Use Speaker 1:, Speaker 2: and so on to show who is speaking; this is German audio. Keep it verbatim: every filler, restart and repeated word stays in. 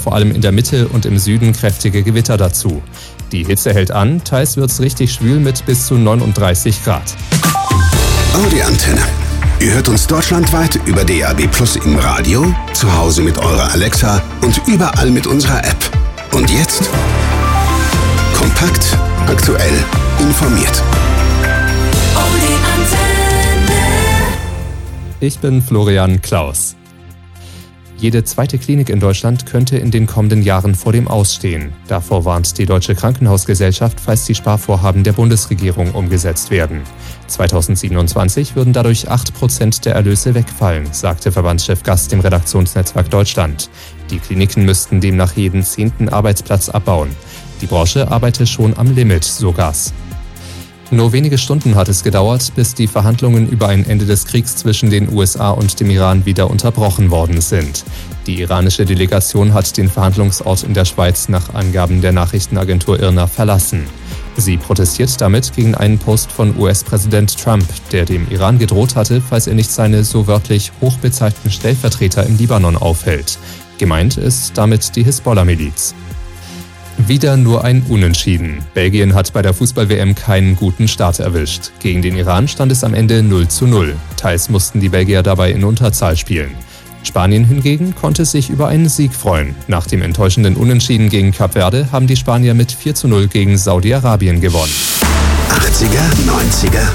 Speaker 1: vor allem in der Mitte und im Süden kräftige Gewitter dazu. Die Hitze hält an, teils wird's richtig schwül mit bis zu neununddreißig Grad.
Speaker 2: Audi Antenne. Ihr hört uns deutschlandweit über D A B Plus im Radio, zu Hause mit eurer Alexa und überall mit unserer App. Und jetzt? Kompakt, aktuell, informiert.
Speaker 3: Audi Antenne.
Speaker 1: Ich bin Florian Klaus. Jede zweite Klinik in Deutschland könnte in den kommenden Jahren vor dem Ausstehen. Davor warnt die Deutsche Krankenhausgesellschaft, falls die Sparvorhaben der Bundesregierung umgesetzt werden. zweitausendsiebenundzwanzig würden dadurch acht Prozent der Erlöse wegfallen, sagte Verbandschef Gast dem Redaktionsnetzwerk Deutschland. Die Kliniken müssten demnach jeden zehnten Arbeitsplatz abbauen. Die Branche arbeite schon am Limit, so Gas. Nur wenige Stunden hat es gedauert, bis die Verhandlungen über ein Ende des Kriegs zwischen den U S A und dem Iran wieder unterbrochen worden sind. Die iranische Delegation hat den Verhandlungsort in der Schweiz nach Angaben der Nachrichtenagentur I R N A verlassen. Sie protestiert damit gegen einen Post von U S-Präsident Trump, der dem Iran gedroht hatte, falls er nicht seine so wörtlich hochbezahlten Stellvertreter im Libanon aufhält. Gemeint ist damit die Hisbollah-Miliz. Wieder nur ein Unentschieden. Belgien hat bei der Fußball-W M keinen guten Start erwischt. Gegen den Iran stand es am Ende null zu null. Teils mussten die Belgier dabei in Unterzahl spielen. Spanien hingegen konnte sich über einen Sieg freuen. Nach dem enttäuschenden Unentschieden gegen Kap Verde haben die Spanier mit vier zu null gegen Saudi-Arabien gewonnen.
Speaker 2: achtziger, neunziger